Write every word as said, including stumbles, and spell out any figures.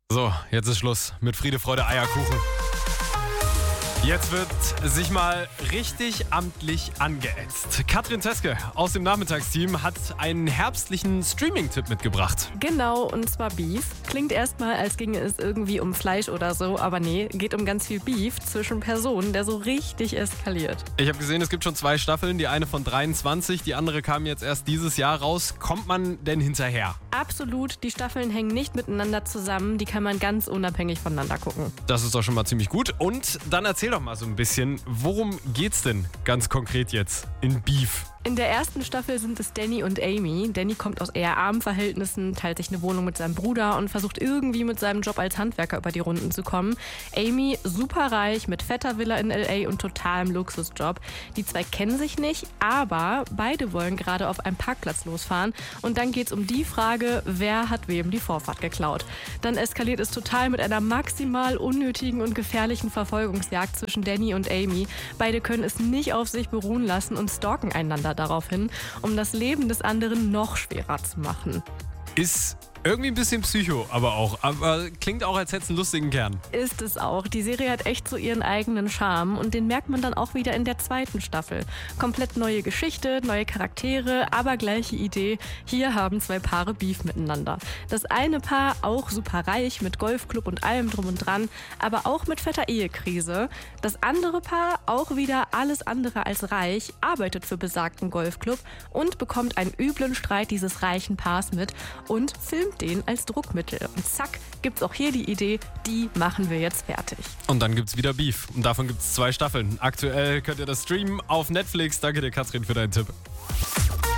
So, jetzt ist Schluss mit Friede, Freude, Eierkuchen. Jetzt wird sich mal richtig amtlich angeätzt. Katrin Teske aus dem Nachmittagsteam hat einen herbstlichen Streaming-Tipp mitgebracht. Genau, und zwar Beef. Klingt erstmal, als ginge es irgendwie um Fleisch oder so, aber nee, geht um ganz viel Beef zwischen Personen, der so richtig eskaliert. Ich habe gesehen, es gibt schon zwei Staffeln, die eine von dreiundzwanzig, die andere kam jetzt erst dieses Jahr raus. Kommt man denn hinterher? Absolut, die Staffeln hängen nicht miteinander zusammen, die kann man ganz unabhängig voneinander gucken. Das ist doch schon mal ziemlich gut. Und dann erzähl doch mal so ein bisschen, worum geht's denn ganz konkret jetzt in Beef? In der ersten Staffel sind es Danny und Amy. Danny kommt aus eher armen Verhältnissen, teilt sich eine Wohnung mit seinem Bruder und versucht irgendwie mit seinem Job als Handwerker über die Runden zu kommen. Amy, superreich, mit fetter Villa in L A und totalem Luxusjob. Die zwei kennen sich nicht, aber beide wollen gerade auf einem Parkplatz losfahren. Und dann geht's um die Frage, wer hat wem die Vorfahrt geklaut. Dann eskaliert es total mit einer maximal unnötigen und gefährlichen Verfolgungsjagd zwischen Danny und Amy. Beide können es nicht auf sich beruhen lassen und stalken einander daraufhin, um das Leben des anderen noch schwerer zu machen. Ist irgendwie ein bisschen Psycho, aber auch. Aber klingt auch, als hätte es einen lustigen Kern. Ist es auch. Die Serie hat echt so ihren eigenen Charme und den merkt man dann auch wieder in der zweiten Staffel. Komplett neue Geschichte, neue Charaktere, aber gleiche Idee. Hier haben zwei Paare Beef miteinander. Das eine Paar auch super reich mit Golfclub und allem drum und dran, aber auch mit fetter Ehekrise. Das andere Paar auch wieder alles andere als reich, arbeitet für besagten Golfclub und bekommt einen üblen Streit dieses reichen Paars mit und filmt den als Druckmittel. Und zack, gibt's auch hier die Idee, die machen wir jetzt fertig. Und dann gibt's wieder Beef. Und davon gibt's zwei Staffeln. Aktuell könnt ihr das streamen auf Netflix. Danke dir, Katrin, für deinen Tipp.